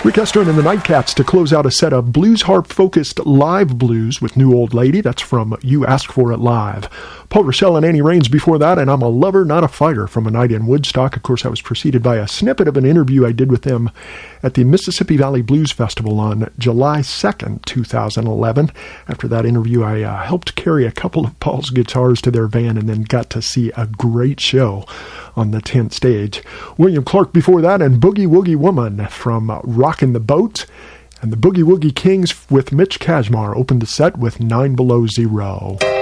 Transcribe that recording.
Rick Estrin and the Nightcats to close out a set of blues harp-focused live blues with New Old Lady. That's from You Ask For It Live. Paul Rochelle and Annie Raines before that, and I'm a Lover, Not a Fighter from A Night in Woodstock. Of course, that was preceded by a snippet of an interview I did with them at the Mississippi Valley Blues Festival on July 2nd, 2011. After that interview, I helped carry a couple of Paul's guitars to their van and then got to see a great show on the tent stage. William Clark before that, and Boogie Woogie Woman from Rockin' the Boat. And the Boogie Woogie Kings with Mitch Kazmar opened the set with 9 Below Zero.